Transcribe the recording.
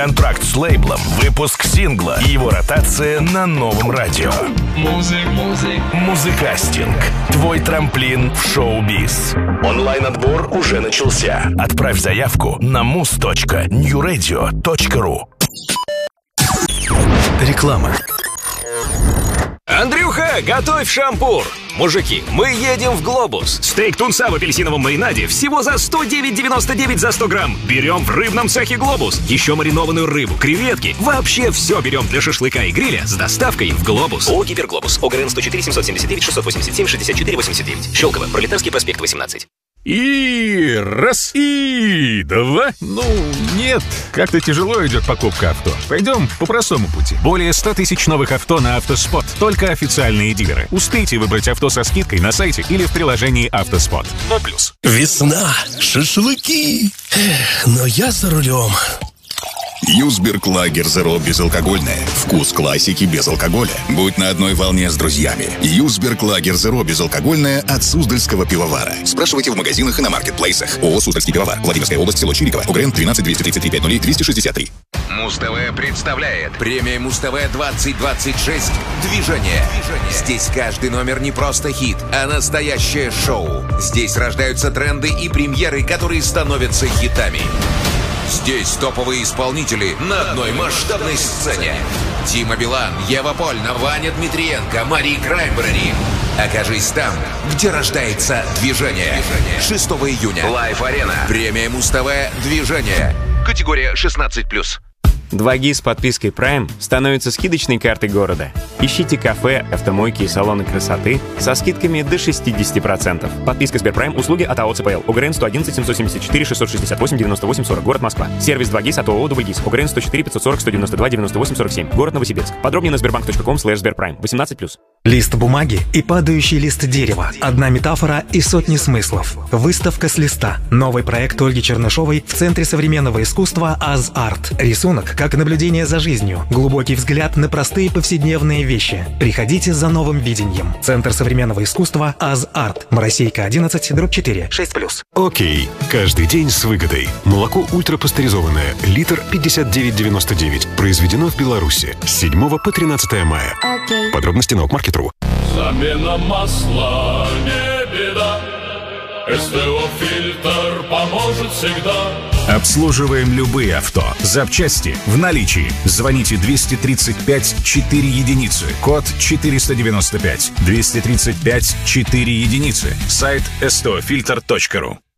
Контракт с лейблом, выпуск сингла и его ротация на новом радио. Музыкастинг. Твой трамплин в шоу-биз. Онлайн-отбор уже начался. Отправь заявку на muz.newradio.ru. Реклама. Андрюха, готовь шампур! Мужики, мы едем в Глобус. Стейк тунца в апельсиновом маринаде всего за 109,99 за 100 грамм. Берем в рыбном цехе Глобус. Еще маринованную рыбу, креветки. Вообще все берем для шашлыка и гриля с доставкой в Глобус. ООО «Гиперглобус». ОГРН 104 779 687 64 89. Щелково. Пролетарский проспект 18. И раз, и два. Ну, нет, как-то тяжело идет покупка авто. Пойдем по простому пути. Более 100 тысяч новых авто на «Автоспот». Только официальные дилеры. Успейте выбрать авто со скидкой на сайте или в приложении «Автоспот». 0+. Весна, шашлыки. Но я за рулем. Юсберг Лагер Зеро безалкогольное. Вкус классики без алкоголя. Будь на одной волне с друзьями. Юсберг Лагер Зеро безалкогольное от Суздальского пивовара. Спрашивайте в магазинах и на маркетплейсах. ООО «Суздальский пивовар». Владимирская область, село Чириково. ОГРН 13 233 50 263. Муз-ТВ представляет премия Муз-ТВ 2026 «Движение». Здесь каждый номер не просто хит, а настоящее шоу. Здесь рождаются тренды и премьеры, которые становятся хитами. Здесь топовые исполнители на одной масштабной сцене. Дима Билан, Ева Польна, Ваня Дмитриенко, Мари Краймбрери. Окажись там, где рождается движение. 6 июня. Лайв-арена. Премия Муз-ТВ «Движение». Категория 16+. 2GIS с подпиской Prime становится скидочной картой города. Ищите кафе, автомойки и салоны красоты со скидками до 60%. Подписка Сберпрайм. Услуги от АО ЦПЛ. ОГРН 111 774 668 98 40. Город Москва. Сервис 2GIS от ООО «2GIS». ОГРН 104 540 192 98 47. Город Новосибирск. Подробнее на sberbank.com/Сберпрайм. 18+. Лист бумаги и падающий лист дерева. Одна метафора и сотни смыслов. Выставка с листа. Новый проект Ольги Чернышовой в Центре современного искусства «Аз-Арт». Рисунок как наблюдение за жизнью. Глубокий взгляд на простые повседневные вещи. Приходите за новым видением. Центр современного искусства «Аз-Арт». Моросейка 11, дробь 4, 6+. Окей. Каждый день с выгодой. Молоко ультрапастеризованное. Литр 59,99. Произведено в Беларуси. С 7 по 13 мая. Окей. Подробности на Окмаркет.ру. Замена масла не беда. СТО «Фильтр» поможет всегда. Обслуживаем любые авто. Запчасти в наличии. Звоните 235 4 единицы. Код 495. 235 4 единицы. Сайт stofilter.ru.